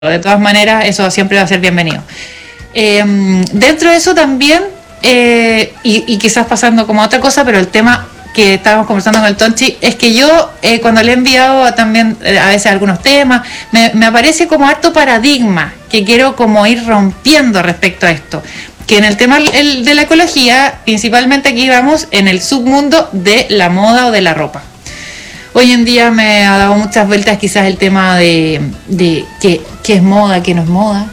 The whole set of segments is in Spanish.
De todas maneras, eso siempre va a ser bienvenido. Dentro de eso también, y quizás pasando como a otra cosa, pero el tema que estábamos conversando con el Tonchi es que yo, cuando le he enviado también a veces algunos temas, me aparece como harto paradigma que quiero como ir rompiendo respecto a esto. Que en el tema de la ecología, principalmente aquí vamos en el submundo de la moda o de la ropa. Hoy en día me ha dado muchas vueltas quizás el tema de qué es moda, qué no es moda.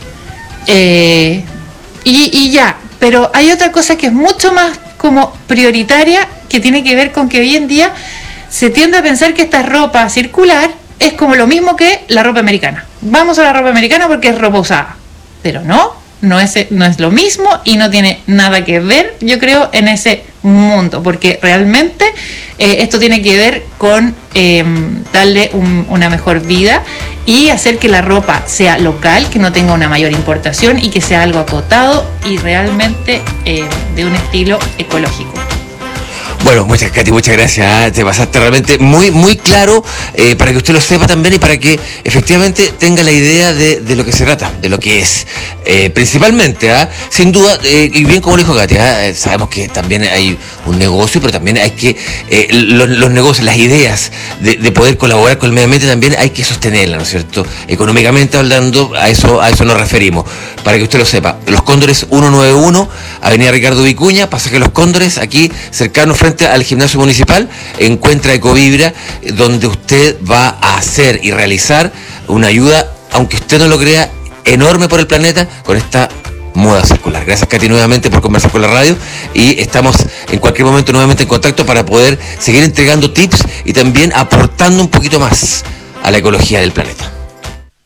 Y ya, pero hay otra cosa que es mucho más como prioritaria, que tiene que ver con que hoy en día se tiende a pensar que esta ropa circular es como lo mismo que la ropa americana. Vamos a la ropa americana porque es ropa usada. Pero no es lo mismo y no tiene nada que ver, yo creo, en ese mundo, porque realmente esto tiene que ver con darle una mejor vida y hacer que la ropa sea local, que no tenga una mayor importación y que sea algo acotado y realmente de un estilo ecológico. Bueno, Katy, muchas gracias. Te pasaste realmente muy, muy claro para que usted lo sepa también y para que efectivamente tenga la idea de lo que se trata, de lo que es. Principalmente, sin duda, y bien como lo dijo Katy, sabemos que también hay un negocio, pero también hay que, los negocios, las ideas de poder colaborar con el medio ambiente también hay que sostenerlas, ¿no es cierto? Económicamente hablando, a eso nos referimos. Para que usted lo sepa, Los Cóndores 191, Avenida Ricardo Vicuña, pasaje Los Cóndores, aquí cercano frente al gimnasio municipal, encuentra Ecovibra, donde usted va a hacer y realizar una ayuda, aunque usted no lo crea, enorme por el planeta con esta moda circular. Gracias, Katy, nuevamente por conversar con la radio y estamos en cualquier momento nuevamente en contacto para poder seguir entregando tips y también aportando un poquito más a la ecología del planeta.